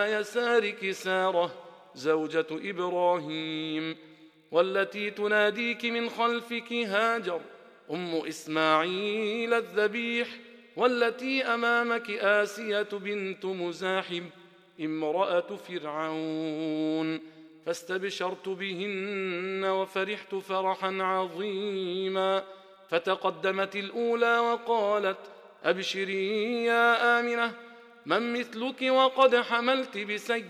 يسارك سارة زوجة إبراهيم، والتي تناديك من خلفك هاجر أم إسماعيل الذبيح، والتي أمامك آسية بنت مزاحم امرأة فرعون. فاستبشرت بهن وفرحت فرحا عظيما. فتقدمت الأولى وقالت: أبشري يا آمنة، من مثلك وقد حملت بسيء